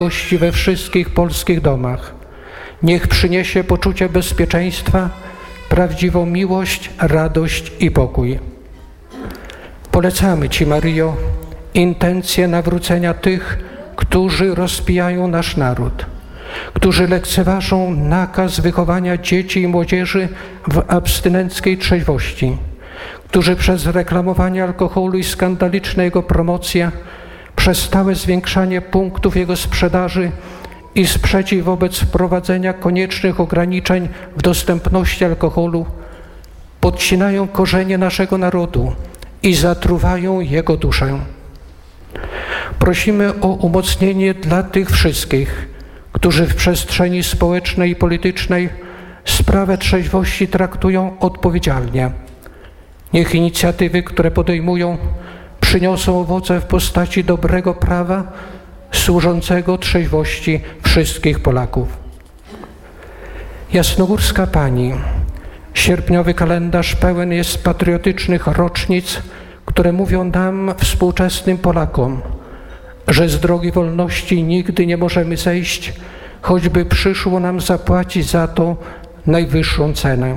we wszystkich polskich domach. Niech przyniesie poczucie bezpieczeństwa, prawdziwą miłość, radość i pokój. Polecamy Ci, Maryjo, intencje nawrócenia tych, którzy rozpijają nasz naród, którzy lekceważą nakaz wychowania dzieci i młodzieży w abstynenckiej trzeźwości, którzy przez reklamowanie alkoholu i skandaliczne jego promocje, przez stałe zwiększanie punktów jego sprzedaży i sprzeciw wobec wprowadzenia koniecznych ograniczeń w dostępności alkoholu podcinają korzenie naszego narodu i zatruwają jego duszę. Prosimy o umocnienie dla tych wszystkich, którzy w przestrzeni społecznej i politycznej sprawę trzeźwości traktują odpowiedzialnie. Niech inicjatywy, które podejmują, przyniosą owoce w postaci dobrego prawa służącego trzeźwości wszystkich Polaków. Jasnogórska Pani, sierpniowy kalendarz pełen jest patriotycznych rocznic, które mówią nam, współczesnym Polakom, że z drogi wolności nigdy nie możemy zejść, choćby przyszło nam zapłacić za to najwyższą cenę.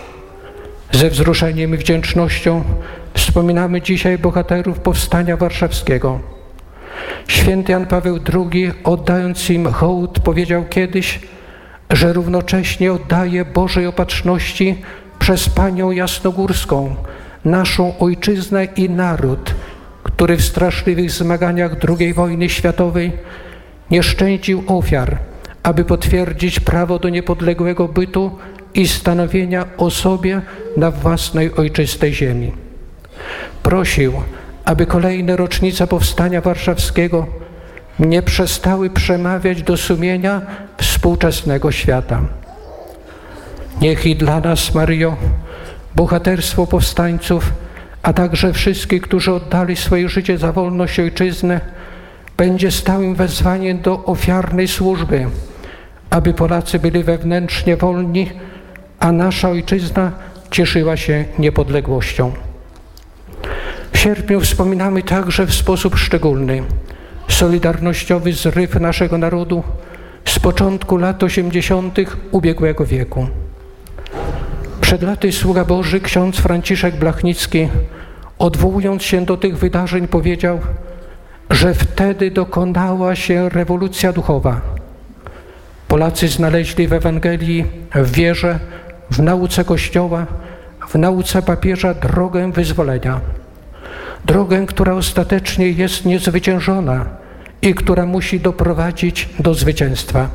Ze wzruszeniem i wdzięcznością wspominamy dzisiaj bohaterów Powstania Warszawskiego. Święty Jan Paweł II, oddając im hołd, powiedział kiedyś, że równocześnie oddaje Bożej Opatrzności przez Panią Jasnogórską, naszą ojczyznę i naród, który w straszliwych zmaganiach II wojny światowej nie szczędził ofiar, aby potwierdzić prawo do niepodległego bytu i stanowienia o sobie na własnej ojczystej ziemi. Prosił, aby kolejne rocznice Powstania Warszawskiego nie przestały przemawiać do sumienia współczesnego świata. Niech i dla nas, Maryjo, bohaterstwo powstańców, a także wszystkich, którzy oddali swoje życie za wolność ojczyzny, będzie stałym wezwaniem do ofiarnej służby, aby Polacy byli wewnętrznie wolni, a nasza ojczyzna cieszyła się niepodległością. W sierpniu wspominamy także w sposób szczególny solidarnościowy zryw naszego narodu z początku lat 80. ubiegłego wieku. Przed laty sługa Boży ksiądz Franciszek Blachnicki, odwołując się do tych wydarzeń, powiedział, że wtedy dokonała się rewolucja duchowa. Polacy znaleźli w Ewangelii, w wierze, w nauce Kościoła, w nauce papieża drogę wyzwolenia. Drogę, która ostatecznie jest niezwyciężona i która musi doprowadzić do zwycięstwa.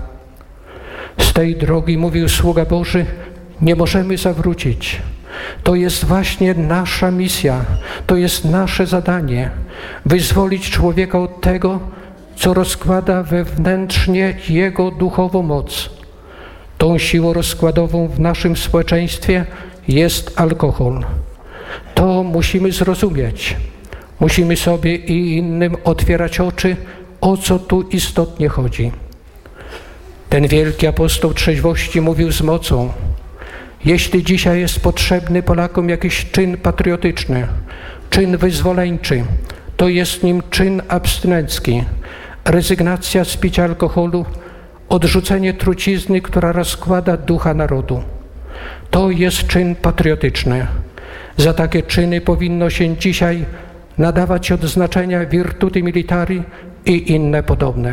Z tej drogi, mówił sługa Boży, nie możemy zawrócić. To jest właśnie nasza misja, to jest nasze zadanie. Wyzwolić człowieka od tego, co rozkłada wewnętrznie jego duchową moc. Tą siłą rozkładową w naszym społeczeństwie jest alkohol. To musimy zrozumieć. Musimy sobie i innym otwierać oczy, o co tu istotnie chodzi. Ten wielki apostoł trzeźwości mówił z mocą: jeśli dzisiaj jest potrzebny Polakom jakiś czyn patriotyczny, czyn wyzwoleńczy, to jest nim czyn abstynencki, rezygnacja z picia alkoholu, odrzucenie trucizny, która rozkłada ducha narodu. To jest czyn patriotyczny. Za takie czyny powinno się dzisiaj nadawać odznaczenia Virtuti Militari i inne podobne.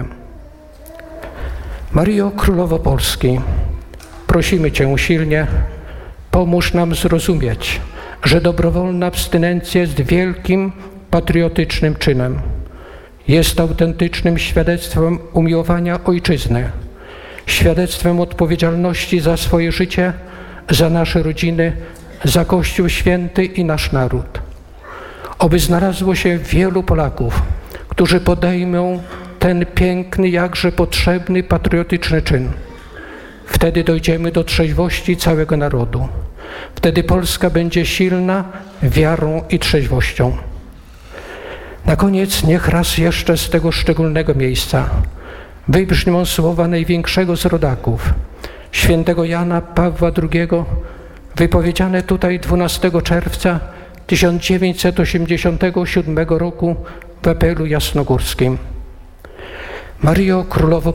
Maryjo Królowo Polski, prosimy Cię usilnie, pomóż nam zrozumieć, że dobrowolna abstynencja jest wielkim patriotycznym czynem. Jest autentycznym świadectwem umiłowania ojczyzny, świadectwem odpowiedzialności za swoje życie, za nasze rodziny, za Kościół Święty i nasz naród. Oby znalazło się wielu Polaków, którzy podejmą ten piękny, jakże potrzebny, patriotyczny czyn. Wtedy dojdziemy do trzeźwości całego narodu. Wtedy Polska będzie silna wiarą i trzeźwością. Na koniec niech raz jeszcze z tego szczególnego miejsca wybrzmią słowa największego z rodaków, świętego Jana Pawła II, wypowiedziane tutaj 12 czerwca 1987 roku w apelu jasnogórskim. Maryjo, Królowo